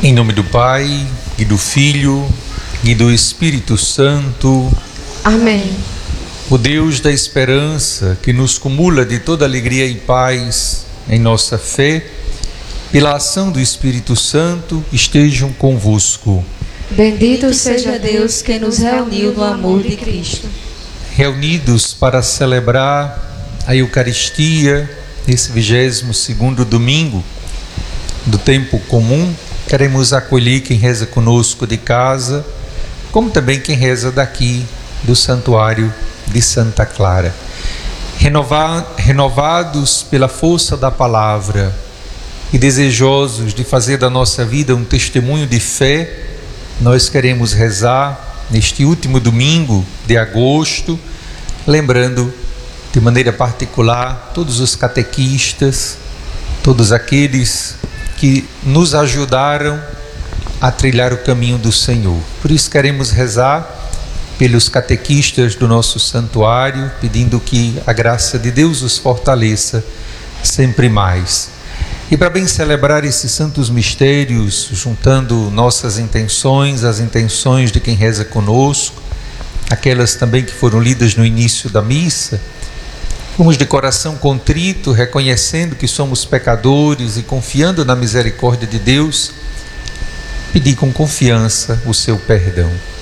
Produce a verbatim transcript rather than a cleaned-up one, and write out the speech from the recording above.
Em nome do Pai, e do Filho, e do Espírito Santo. Amém. O Deus da esperança, que nos cumula de toda alegria e paz em nossa fé, pela ação do Espírito Santo, estejam convosco. Bendito seja Deus que nos reuniu no amor de Cristo. Reunidos para celebrar a Eucaristia, nesse vigésimo segundo domingo do tempo comum, queremos acolher quem reza conosco de casa, como também quem reza daqui do Santuário de Santa Clara. Renovar, renovados pela força da palavra e desejosos de fazer da nossa vida um testemunho de fé, nós queremos rezar neste último domingo de agosto, lembrando de maneira particular todos os catequistas, todos aqueles que nos ajudaram a trilhar o caminho do Senhor. Por isso queremos rezar pelos catequistas do nosso santuário, pedindo que a graça de Deus os fortaleça sempre mais. E para bem celebrar esses santos mistérios, juntando nossas intenções, as intenções de quem reza conosco, aquelas também que foram lidas no início da missa, vamos de coração contrito, reconhecendo que somos pecadores e confiando na misericórdia de Deus, pedir com confiança o seu perdão.